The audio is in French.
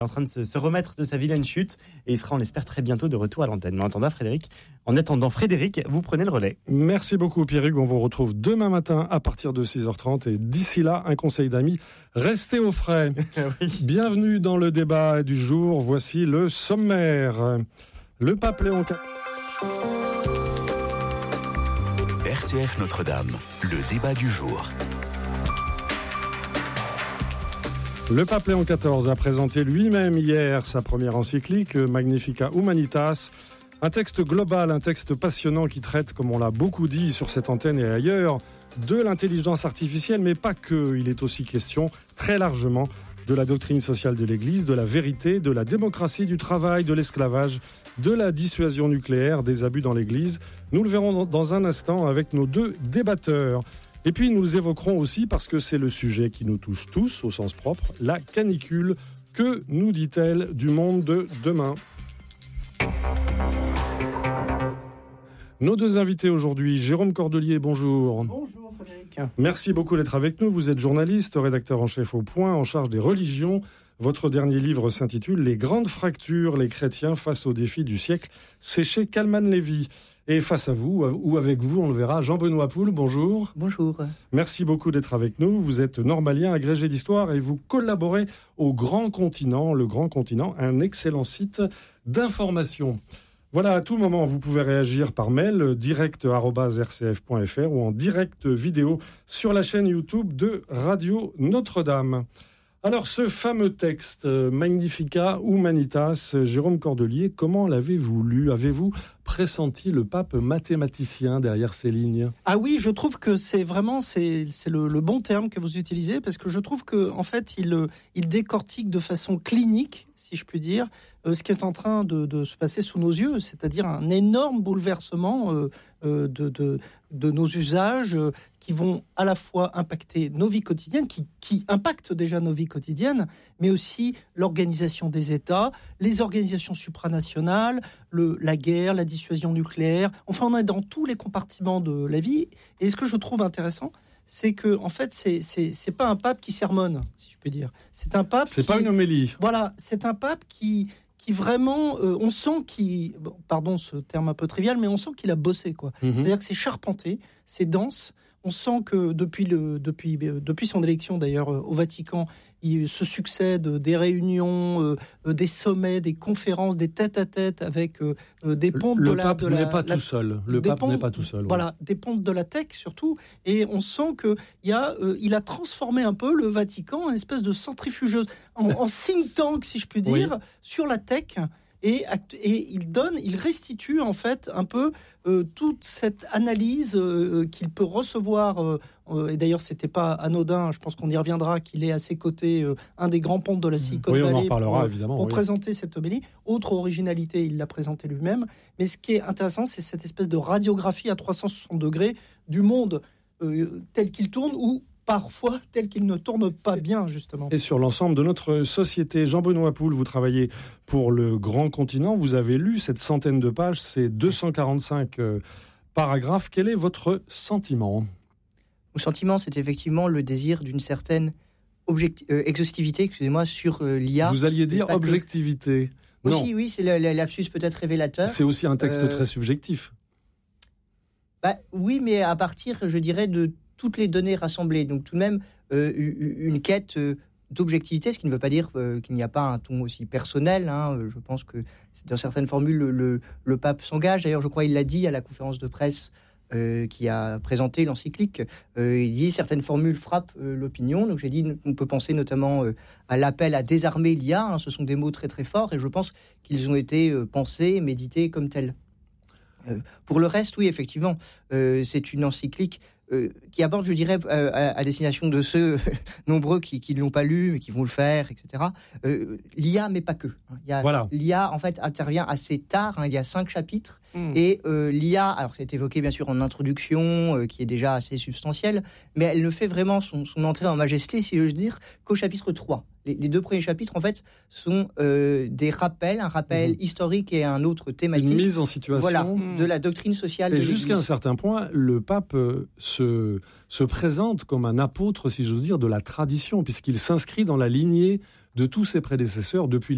en train de se remettre de sa vilaine chute et il sera, on l'espère, très bientôt de retour à l'antenne. Mais en attendant, Frédéric, vous prenez le relais. Merci beaucoup Pierre-Hugues, on vous retrouve demain matin à partir de 6h30 et d'ici là, un conseil d'amis, restez au frais. Oui. Bienvenue dans le débat du jour, voici le sommaire. Le pape Léon XIV. RCF Notre-Dame, le débat du jour. Le pape Léon XIV a présenté lui-même hier sa première encyclique, Magnificat Humanitas, un texte global, un texte passionnant qui traite, comme on l'a beaucoup dit sur cette antenne et ailleurs, de l'intelligence artificielle, mais pas que. Il est aussi question, très largement, de la doctrine sociale de l'Église, de la vérité, de la démocratie, du travail, de l'esclavage, de la dissuasion nucléaire, des abus dans l'Église. Nous le verrons dans un instant avec nos deux débatteurs. Et puis nous évoquerons aussi, parce que c'est le sujet qui nous touche tous, au sens propre, la canicule. Que nous dit-elle du monde de demain ? Nos deux invités aujourd'hui, Jérôme Cordelier, bonjour. Bonjour Frédéric. Merci beaucoup d'être avec nous. Vous êtes journaliste, rédacteur en chef au Point, en charge des religions. Votre dernier livre s'intitule « Les grandes fractures, les chrétiens face aux défis du siècle ». C'est chez Kalman Levy. Et face à vous, ou avec vous, on le verra, Jean-Benoît Poul, bonjour. Bonjour. Merci beaucoup d'être avec nous. Vous êtes normalien, agrégé d'histoire et vous collaborez au Grand Continent. Le Grand Continent, un excellent d'information. Voilà, à tout moment, vous pouvez réagir par mail, direct@rcf.fr ou en direct vidéo sur la chaîne YouTube de Radio Notre-Dame. Alors, ce fameux texte, Magnificat Humanitas, Jérôme Cordelier, comment l'avez-vous lu ? Avez-vous pressenti le pape mathématicien derrière ces lignes ? Ah oui, je trouve que c'est le bon terme que vous utilisez, parce que je trouve que en fait, il décortique de façon clinique, si je puis dire, ce qui est en train de se passer sous nos yeux, c'est-à-dire un énorme bouleversement de nos usages qui vont à la fois impacter nos vies quotidiennes, qui impactent déjà nos vies quotidiennes, mais aussi l'organisation des États, les organisations supranationales, la guerre, la dissuasion nucléaire. Enfin, on est dans tous les compartiments de la vie. Et ce que je trouve intéressant, c'est que en fait, c'est pas un pape qui sermonne, si je peux dire. C'est un pape. C'est pas une homélie. Voilà, c'est un pape qui vraiment, on sent qu'il, pardon ce terme un peu trivial, mais on sent qu'il a bossé, quoi. C'est-à-dire que c'est charpenté, c'est dense. On sent que depuis son élection d'ailleurs au Vatican, il se succèdent des réunions, des sommets, des conférences, des tête-à-tête avec des pontes de la... Le pape n'est pas tout seul. Le pape n'est pas tout seul. Voilà, des pontes de la tech surtout. Et on sent qu'il a transformé un peu le Vatican en une espèce de centrifugeuse, en think tank, si je puis dire, sur la tech. Et il restitue en fait un peu toute cette analyse qu'il peut recevoir. Et d'ailleurs, c'était pas anodin. Je pense qu'on y reviendra. Qu'il est à ses côtés un des grands pontes de la Silicon Valley. Oui, on en reparlera évidemment. Pour présenter cette homélie. Autre originalité, il l'a présenté lui-même. Mais ce qui est intéressant, c'est cette espèce de radiographie à 360 degrés du monde tel qu'il tourne ou parfois tel qu'il ne tourne pas bien, justement. Et sur l'ensemble de notre société. Jean-Benoît Poul, vous travaillez pour le Grand Continent. Vous avez lu cette centaine de pages, ces 245 paragraphes. Quel est votre sentiment ? Mon sentiment, c'est effectivement le désir d'une certaine exhaustivité, sur l'IA. Vous alliez dire objectivité. Aussi, oui, c'est le lapsus peut-être révélateur. C'est aussi un texte très subjectif. Oui, mais à partir, je dirais, de toutes les données rassemblées. Donc tout de même, une quête d'objectivité, ce qui ne veut pas dire qu'il n'y a pas un ton aussi personnel. Je pense que dans certaines formules, le pape s'engage. D'ailleurs, je crois qu'il l'a dit à la conférence de presse qui a présenté l'encyclique. Il dit certaines formules frappent l'opinion. Donc j'ai dit, on peut penser notamment à l'appel à désarmer l'IA. Ce sont des mots très très forts et je pense qu'ils ont été pensés, médités comme tels. Pour le reste, oui, effectivement, c'est une encyclique qui aborde, je dirais, à destination de ceux nombreux qui ne l'ont pas lu, mais qui vont le faire, etc. L'IA, mais pas que. L'IA, en fait, intervient assez tard. Il y a 5 chapitres. Et l'IA, alors c'est évoqué, bien sûr, en introduction, qui est déjà assez substantielle, mais elle ne fait vraiment son entrée en majesté, si j'ose dire, qu'au chapitre 3. Les 2 premiers chapitres, en fait, sont des rappels, un rappel historique et un autre thématique. Une mise en situation. De la doctrine sociale de l'Église. Et jusqu'à un certain point, le pape se présente comme un apôtre, si j'ose dire, de la tradition, puisqu'il s'inscrit dans la lignée de tous ses prédécesseurs depuis